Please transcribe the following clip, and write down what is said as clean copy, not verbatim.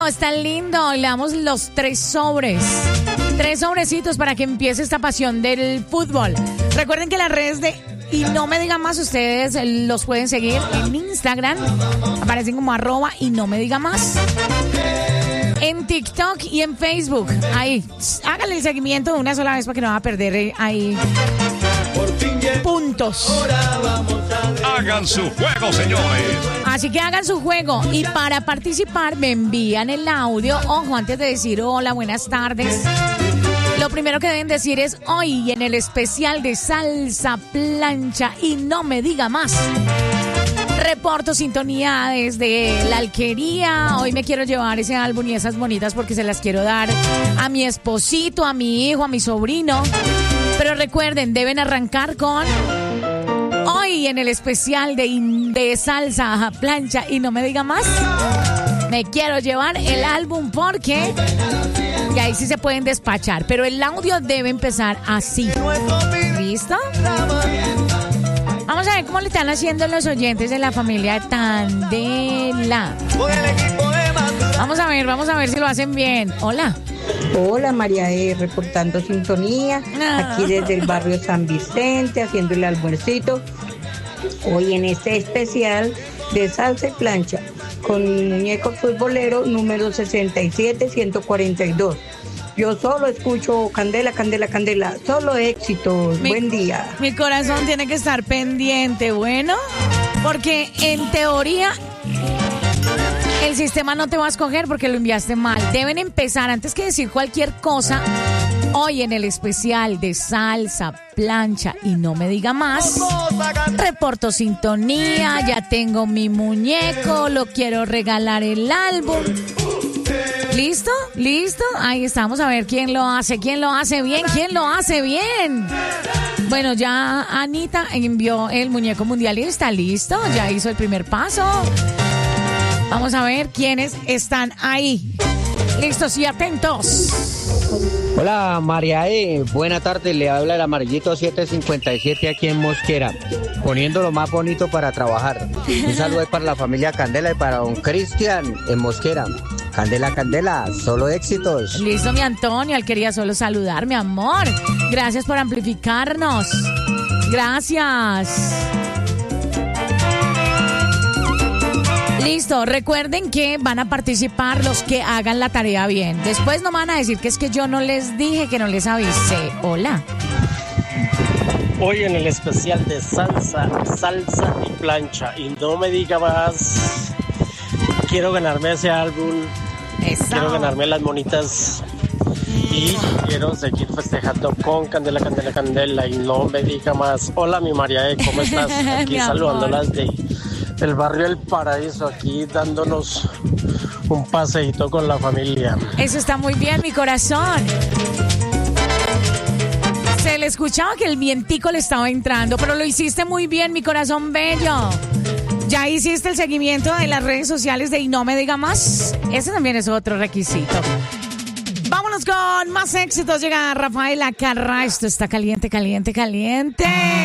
Está lindo. Le damos los 3 sobres. 3 sobrecitos para que empiece esta pasión del fútbol. Recuerden que las redes de Y No Me Diga Más, ustedes los pueden seguir en Instagram. Aparecen como @Y No Me Diga Más. En TikTok y en Facebook. Ahí, háganle el seguimiento de una sola vez para que no va a perder ahí puntos. Hagan su juego, señores. Así que hagan su juego. Y para participar me envían el audio. Ojo, antes de decir hola, buenas tardes, lo primero que deben decir es: hoy en el especial de salsa, plancha y no me diga más. Reporto sintonía desde la Alquería. Hoy me quiero llevar ese álbum y esas bonitas porque se las quiero dar a mi esposito, a mi hijo, a mi sobrino. Pero recuerden, deben arrancar con: hoy en el especial de salsa, plancha y no me diga más. Me quiero llevar el álbum porque... Y ahí sí se pueden despachar. Pero el audio debe empezar así. ¿Listo? Vamos a ver cómo le están haciendo los oyentes de la familia Candela. Vamos a ver si lo hacen bien. Hola. Hola, María reportando sintonía. Aquí desde el barrio San Vicente, haciendo el almuercito. Hoy en este especial de salsa y plancha, con mi muñeco futbolero número 67142. Yo solo escucho Candela, Candela, Candela. Solo éxitos. Buen día. Mi corazón tiene que estar pendiente, bueno, porque en teoría el sistema no te va a escoger porque lo enviaste mal. Deben empezar, antes que decir cualquier cosa, hoy en el especial de salsa, plancha y no me diga más. Reporto sintonía, ya tengo mi muñeco, lo quiero regalar el álbum. ¿Listo? ¿Listo? Ahí estamos, a ver quién lo hace bien, quién lo hace bien. Bueno, ya Anita envió el muñeco mundialista, listo, ya hizo el primer paso. Vamos a ver quiénes están ahí. Listos y atentos. Hola, María buena tarde, le habla el amarillito 757 aquí en Mosquera, poniendo lo más bonito para trabajar. Un saludo para la familia Candela y para don Cristian en Mosquera. Candela, Candela, solo éxitos. Listo, mi Antonio, él quería solo saludar, mi amor. Gracias por amplificarnos. Gracias. Listo, recuerden que van a participar los que hagan la tarea bien. Después no van a decir que es que yo no les dije, que no les avisé. Hola. Hoy en el especial de salsa y plancha y no me diga más. Quiero ganarme ese álbum. Eso. Quiero ganarme las monitas. Y quiero seguir festejando con Candela, Candela, Candela y no me diga más. Hola, mi María ¿cómo estás? Aquí saludándolas del barrio El Paraíso, aquí dándonos un paseíto con la familia. Eso está muy bien, mi corazón. Se le escuchaba que el vientico le estaba entrando, pero lo hiciste muy bien, mi corazón bello. ¿Ya hiciste el seguimiento de las redes sociales de Y No Me Diga Más? Ese también es otro requisito. Vámonos con más éxitos. Llega Rafaela Carrá. Esto está caliente, caliente, caliente.